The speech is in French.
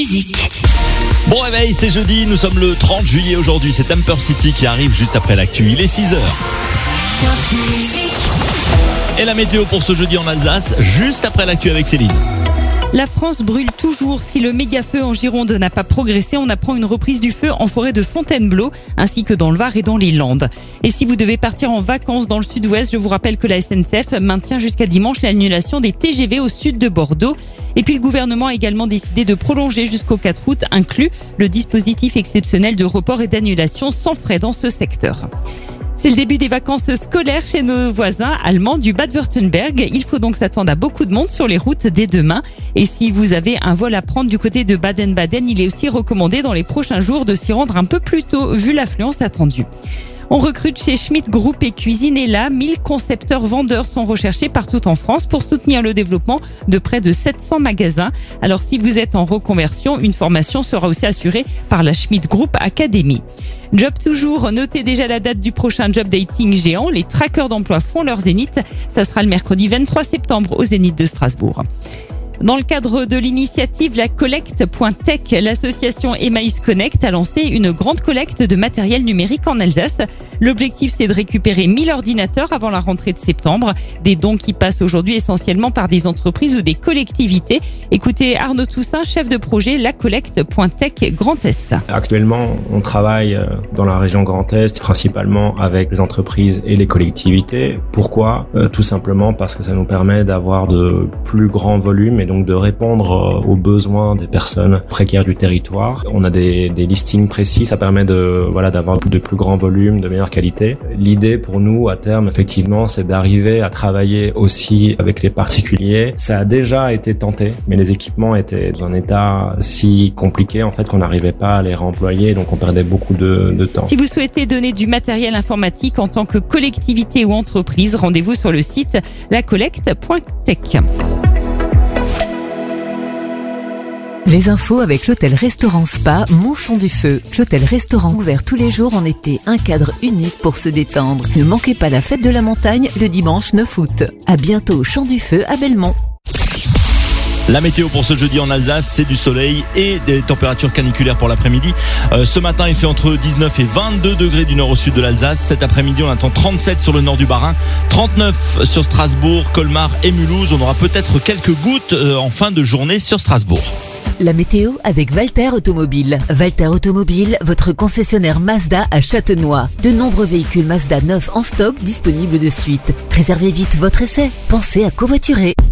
musique. Bon réveil, c'est jeudi, nous sommes le 30 juillet aujourd'hui, c'est Temper City qui arrive juste après l'actu, il est 6h. Et la météo pour ce jeudi en Alsace, juste après l'actu avec Céline. La France brûle toujours. Si le méga-feu en Gironde n'a pas progressé, on apprend une reprise du feu en forêt de Fontainebleau, ainsi que dans le Var et dans les Landes. Et si vous devez partir en vacances dans le sud-ouest, je vous rappelle que la SNCF maintient jusqu'à dimanche l'annulation des TGV au sud de Bordeaux. Et puis le gouvernement a également décidé de prolonger jusqu'au 4 août, inclus le dispositif exceptionnel de report et d'annulation sans frais dans ce secteur. C'est le début des vacances scolaires chez nos voisins allemands du Bade-Wurtemberg. Il faut donc s'attendre à beaucoup de monde sur les routes dès demain. Et si vous avez un vol à prendre du côté de Baden-Baden, il est aussi recommandé dans les prochains jours de s'y rendre un peu plus tôt, vu l'affluence attendue. On recrute chez Schmitt Group et Cuisinella. 1000 concepteurs-vendeurs sont recherchés partout en France pour soutenir le développement de près de 700 magasins. Alors si vous êtes en reconversion, une formation sera aussi assurée par la Schmitt Group Academy. Job toujours, notez déjà la date du prochain job dating géant. Les traqueurs d'emploi font leur zénith. Ça sera le mercredi 23 septembre au Zénith de Strasbourg. Dans le cadre de l'initiative La Collecte.tech, l'association Emmaüs Connect a lancé une grande collecte de matériel numérique en Alsace. L'objectif, c'est de récupérer 1000 ordinateurs avant la rentrée de septembre. Des dons qui passent aujourd'hui essentiellement par des entreprises ou des collectivités. Écoutez Arnaud Toussaint, chef de projet La Collecte.tech Grand Est. Actuellement, on travaille dans la région Grand Est, principalement avec les entreprises et les collectivités. Pourquoi ? Tout simplement parce que ça nous permet d'avoir de plus grands volumes et donc de répondre aux besoins des personnes précaires du territoire. On a des listings précis, ça permet d'avoir de plus grands volumes, de meilleure qualité. L'idée pour nous à terme, effectivement, c'est d'arriver à travailler aussi avec les particuliers. Ça a déjà été tenté, mais les équipements étaient dans un état si compliqué en fait qu'on n'arrivait pas à les réemployer, donc on perdait beaucoup de temps. Si vous souhaitez donner du matériel informatique en tant que collectivité ou entreprise, rendez-vous sur le site lacollecte.tech. Les infos avec l'hôtel-restaurant Spa Montchon-du-Feu. L'hôtel-restaurant ouvert tous les jours en été, un cadre unique pour se détendre. Ne manquez pas la fête de la montagne le dimanche 9 août. À bientôt au Champ du Feu à Belmont. La météo pour ce jeudi en Alsace, c'est du soleil et des températures caniculaires pour l'après-midi. Ce matin, il fait entre 19 et 22 degrés du nord au sud de l'Alsace. Cet après-midi, on attend 37 sur le nord du Bas-Rhin, 39 sur Strasbourg, Colmar et Mulhouse. On aura peut-être quelques gouttes en fin de journée sur Strasbourg. La météo avec Walter Automobile. Walter Automobile, votre concessionnaire Mazda à Châtenois. De nombreux véhicules Mazda neufs en stock disponibles de suite. Réservez vite votre essai. Pensez à covoiturer.